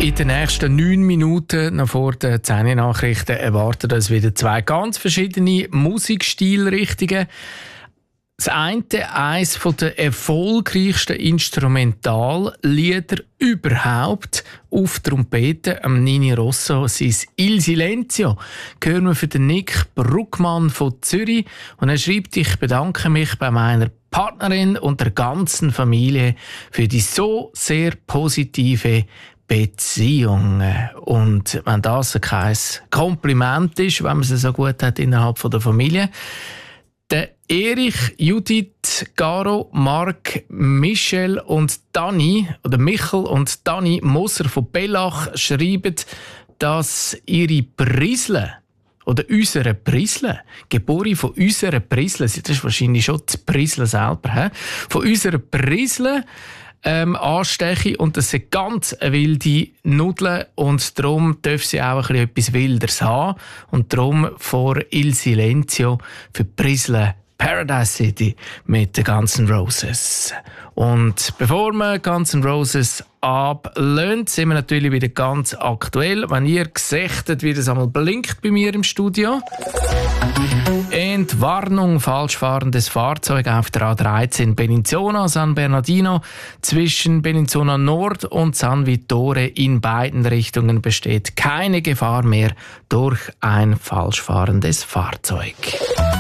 In den nächsten 9 Minuten noch vor den 10 Nachrichten erwarten uns wieder 2 ganz verschiedene Musikstilrichtungen. Das eine, eines der erfolgreichsten Instrumentallieder überhaupt auf Trompete, am Nini Rosso, sein Il Silenzio, hören wir für den Nick Bruckmann von Zürich. Und er schreibt: Ich bedanke mich bei meiner Partnerin und der ganzen Familie für die so sehr positive Beziehung. Und wenn das kein Kompliment ist, wenn man es so gut hat innerhalb der Familie. Der Erich, Judith, Garo, Marc, Michel und Dani, oder Michel und Dani Moser von Bellach schreiben, dass ihre Prisle, oder unsere Prisle, geboren von unserer Prisle, das ist wahrscheinlich schon die Prisle selber, von unserer Prisle, anstechen, und das sind ganz wilde Nudeln und darum dürfen sie auch etwas Wilderes haben und darum vor Il Silenzio für Prisle Paradise City mit den Guns N' Roses. Und bevor wir Guns N' Roses ablehnt, sind wir natürlich wieder ganz aktuell. Wenn ihr gesichtet, wie das einmal blinkt bei mir im Studio. Entwarnung, falsch fahrendes Fahrzeug auf der A13 Bellinzona, San Bernardino. Zwischen Bellinzona Nord und San Vittore in beiden Richtungen besteht keine Gefahr mehr durch ein falsch fahrendes Fahrzeug.